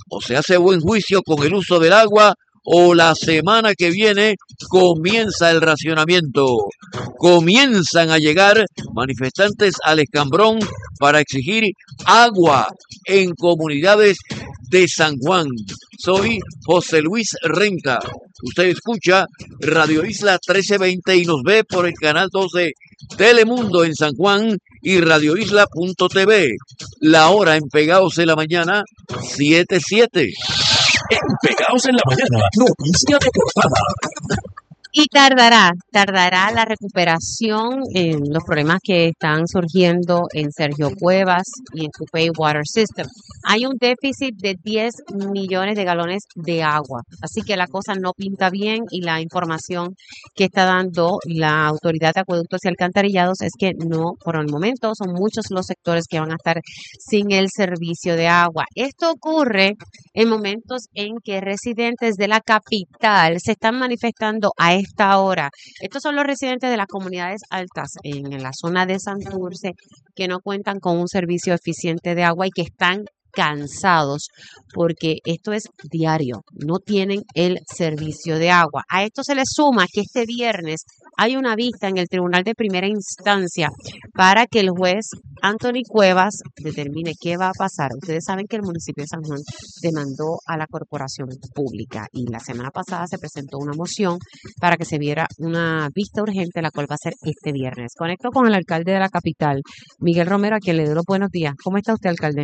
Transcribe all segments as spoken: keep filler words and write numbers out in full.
o se hace buen juicio con el uso del agua, o la semana que viene comienza el racionamiento. Comienzan a llegar manifestantes al Escambrón para exigir agua en comunidades de San Juan. Soy José Luis Renca. Usted escucha Radio Isla trece veinte y nos ve por el canal doce Telemundo en San Juan y radio isla punto t v. La hora en Pegados en la Mañana, siete siete. En Pegados en la Mañana, noticia de portada. Y tardará, tardará la recuperación en los problemas que están surgiendo en Sergio Cuevas y en Cupey Water System. Hay un déficit de diez millones de galones de agua, así que la cosa no pinta bien y la información que está dando la Autoridad de Acueductos y Alcantarillados es que no, por el momento, son muchos los sectores que van a estar sin el servicio de agua. Esto ocurre en momentos en que residentes de la capital se están manifestando a esta hora. Estos son los residentes de las comunidades altas en, en la zona de Santurce que no cuentan con un servicio eficiente de agua y que están cansados porque esto es diario, no tienen el servicio de agua. A esto se le suma que este viernes hay una vista en el Tribunal de Primera Instancia para que el juez Anthony Cuevas determine qué va a pasar. Ustedes saben que el municipio de San Juan demandó a la corporación pública y la semana pasada se presentó una moción para que se viera una vista urgente, la cual va a ser este viernes. Conecto con el alcalde de la capital, Miguel Romero, a quien le doy los buenos días. ¿Cómo está usted, alcalde?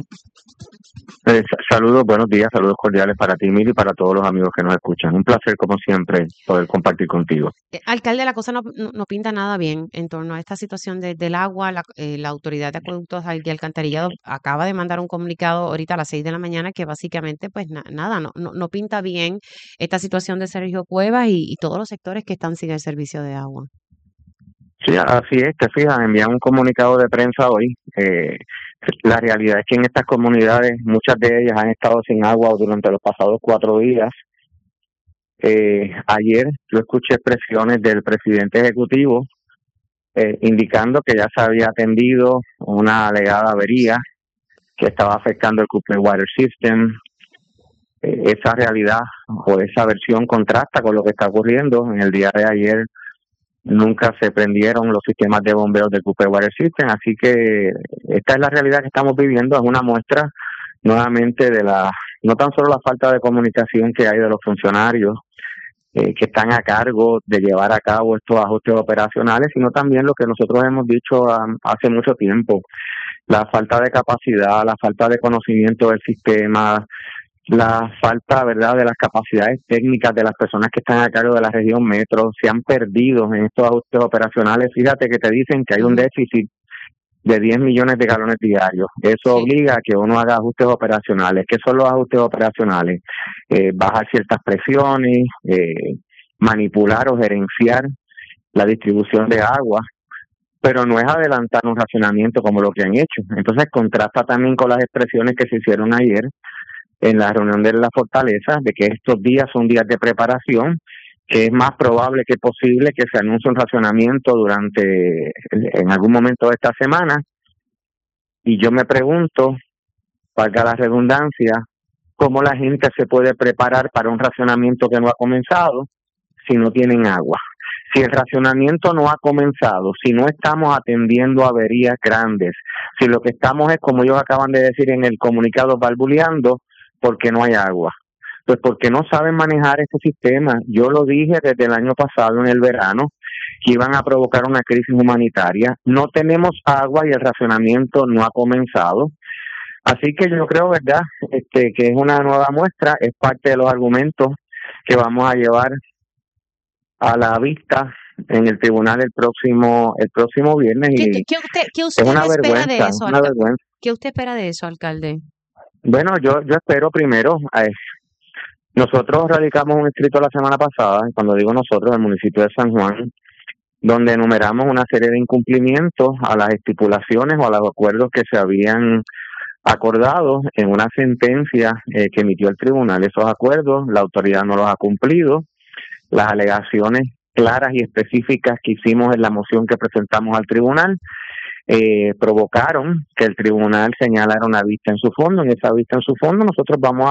Eh, saludos, buenos días, saludos cordiales para ti, Mili, y para todos los amigos que nos escuchan. Un placer, como siempre, poder compartir contigo. Eh, alcalde, la cosa no, no, no pinta nada bien en torno a esta situación de, del agua. La, eh, la Autoridad de Acueductos y Alcantarillado acaba de mandar un comunicado ahorita a las seis de la mañana que básicamente, pues na, nada, no, no, no pinta bien esta situación de Sergio Cuevas y, y todos los sectores que están sin el servicio de agua. Sí, así es, te fijas, envían un comunicado de prensa hoy. Eh, la realidad es que en estas comunidades, muchas de ellas han estado sin agua durante los pasados cuatro días. Eh, ayer yo escuché expresiones del presidente ejecutivo eh, indicando que ya se había atendido una alegada avería que estaba afectando el Cupey Water System. Eh, esa realidad o esa versión contrasta con lo que está ocurriendo. En el día de ayer nunca se prendieron los sistemas de bombeos del Cupey Water System, así que esta es la realidad que estamos viviendo. Es una muestra nuevamente de la, no tan solo la falta de comunicación que hay de los funcionarios eh, que están a cargo de llevar a cabo estos ajustes operacionales, sino también lo que nosotros hemos dicho um, hace mucho tiempo, la falta de capacidad, la falta de conocimiento del sistema, la falta, verdad, de las capacidades técnicas de las personas que están a cargo de la región metro. Se han perdido en estos ajustes operacionales. Fíjate que te dicen que hay un déficit de diez millones de galones diarios. Eso obliga a que uno haga ajustes operacionales. ¿Qué son los ajustes operacionales? Eh, bajar ciertas presiones, eh, manipular o gerenciar la distribución de agua, pero no es adelantar un racionamiento como lo que han hecho. Entonces contrasta también con las expresiones que se hicieron ayer en la reunión de la Fortaleza, de que estos días son días de preparación, que es más probable que posible que se anuncie un racionamiento durante, en algún momento de esta semana. Y yo me pregunto, valga la redundancia, cómo la gente se puede preparar para un racionamiento que no ha comenzado si no tienen agua. Si el racionamiento no ha comenzado, si no estamos atendiendo averías grandes, si lo que estamos es, como ellos acaban de decir en el comunicado, balbuleando, porque no hay agua. Pues porque no saben manejar este sistema. Yo lo dije desde el año pasado, en el verano, que iban a provocar una crisis humanitaria. No tenemos agua y el racionamiento no ha comenzado. Así que yo creo, verdad, este, que es una nueva muestra, es parte de los argumentos que vamos a llevar a la vista en el tribunal el próximo el próximo viernes. ¿Qué, y qué usted, qué usted es una espera vergüenza, de eso, una alcalde? vergüenza. ¿Qué usted espera de eso, alcalde? Bueno, yo yo espero primero, eh, nosotros radicamos un escrito la semana pasada, cuando digo nosotros, el municipio de San Juan, donde enumeramos una serie de incumplimientos a las estipulaciones o a los acuerdos que se habían acordado en una sentencia eh, que emitió el tribunal. Esos acuerdos, la autoridad no los ha cumplido. Las alegaciones claras y específicas que hicimos en la moción que presentamos al tribunal eh, provocaron que el tribunal señalara una vista en su fondo. En esa vista en su fondo nosotros vamos a